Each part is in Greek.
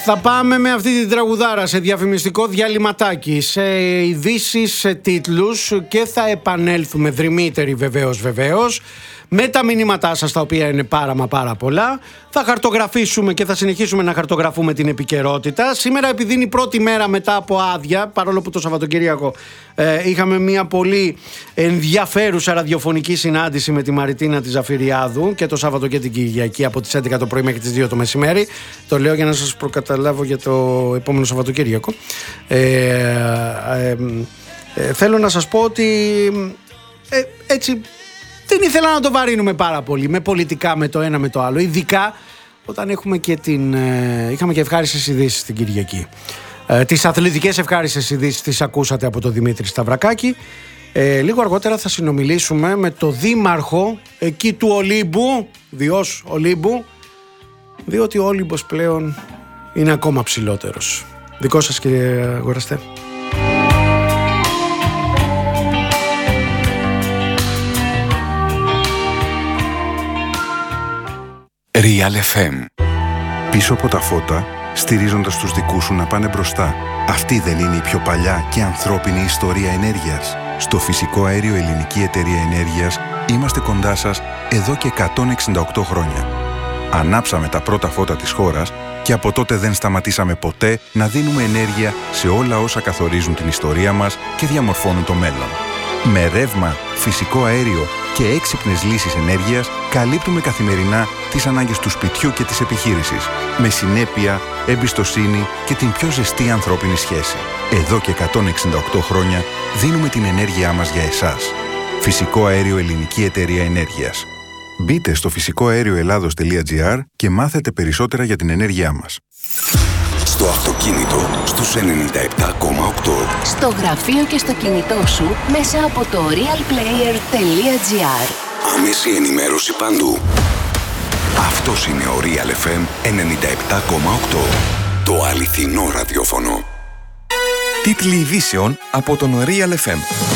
Θα πάμε με αυτή την τραγουδάρα σε διαφημιστικό διαλυματάκι, σε ειδήσεις, σε τίτλους και θα επανέλθουμε δρυμύτεροι βεβαίως με τα μηνύματά σας, τα οποία είναι πάρα πολλά. Θα χαρτογραφήσουμε και θα συνεχίσουμε να χαρτογραφούμε την επικαιρότητα. Σήμερα, επειδή είναι η πρώτη μέρα μετά από άδεια, παρόλο που το Σαββατοκύριακο είχαμε μια πολύ ενδιαφέρουσα ραδιοφωνική συνάντηση με τη Μαριτίνα τη Ζαφυριάδου και το Σάββατο και την Κυριακή από τις 11 το πρωί μέχρι τις 2 το μεσημέρι. Το λέω για να σας προκαταλάβω για το επόμενο Σαββατοκύριακο. Θέλω να σας πω ότι έτσι δεν ήθελα να το βαρύνουμε πάρα πολύ με πολιτικά, με το ένα με το άλλο, ειδικά όταν είχαμε και ευχάριστες ειδήσεις την Κυριακή. Τις αθλητικές ευχάριστες ειδήσεις τις ακούσατε από τον Δημήτρη Σταυρακάκη. Λίγο αργότερα θα συνομιλήσουμε με το δήμαρχο εκεί του Ολύμπου, Διός Ολύμπου, διότι ο Όλυμπος πλέον είναι ακόμα ψηλότερος. Δικό σας, κύριε Αγοραστέ. Real FM. Πίσω από τα φώτα, στηρίζοντας τους δικούς σου να πάνε μπροστά. Αυτή δεν είναι η πιο παλιά και ανθρώπινη ιστορία ενέργειας? Στο Φυσικό Αέριο Ελληνική Εταιρεία Ενέργειας είμαστε κοντά σας εδώ και 168 χρόνια. Ανάψαμε τα πρώτα φώτα της χώρας και από τότε δεν σταματήσαμε ποτέ να δίνουμε ενέργεια σε όλα όσα καθορίζουν την ιστορία μας και διαμορφώνουν το μέλλον. Με ρεύμα, φυσικό αέριο και έξυπνες λύσεις ενέργειας καλύπτουμε καθημερινά τις ανάγκες του σπιτιού και της επιχείρησης, με συνέπεια, εμπιστοσύνη και την πιο ζεστή ανθρώπινη σχέση. Εδώ και 168 χρόνια δίνουμε την ενέργειά μας για εσάς. Φυσικό Αέριο Ελληνική Εταιρεία Ενέργειας. Μπείτε στο φυσικοαέρioελλάδος.gr και μάθετε περισσότερα για την ενέργειά μας. Στο αυτοκίνητο στους 97,8. Στο γραφείο και στο κινητό σου μέσα από το realplayer.gr. Άμεση ενημέρωση παντού. Αυτός είναι ο Real FM 97,8. Το αληθινό ραδιόφωνο. Τίτλοι ειδήσεων από τον Real FM.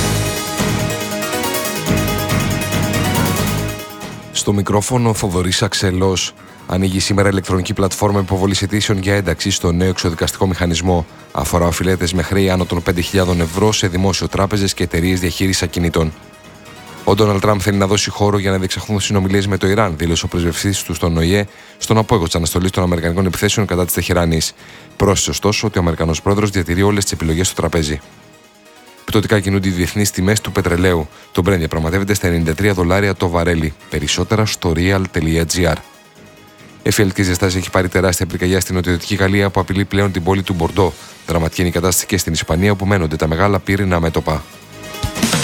Στο μικρόφωνο Θοδωρής Αξελός. Ανοίγει σήμερα ηλεκτρονική πλατφόρμα υποβολής αιτήσεων για ένταξη στο νέο εξωδικαστικό μηχανισμό. Αφορά οφειλέτες με χρέη άνω των 5.000 ευρώ σε δημόσιο τράπεζες και εταιρείες διαχείρισης ακινήτων. Ο Ντόναλντ Τραμπ θέλει να δώσει χώρο για να διεξαχθούν συνομιλίες με το Ιράν, δήλωσε ο πρεσβευτής του στον ΟΗΕ στον απόγειο της αναστολής των αμερικανικών επιθέσεων κατά της Τεχεράνης. Πρόσθεσε ωστόσο ότι ο Αμερικανός πρόεδρος διατηρεί όλες τις επιλογές στο τραπέζι. Πτωτικά κινούνται οι διεθνείς τιμές του πετρελαίου. Το Brent διαπραγματεύεται στα $93 το βαρέλι. Περισσότερα στο real.gr. Εφιαλτική ζεστάση έχει πάρει τεράστια πυρκαγιά στην νοτιοδυτική Γαλλία που απειλεί πλέον την πόλη του Μπορντό. Δραματική είναι η κατάσταση και στην Ισπανία, όπου μένονται τα μεγάλα πύρινα μέτωπα.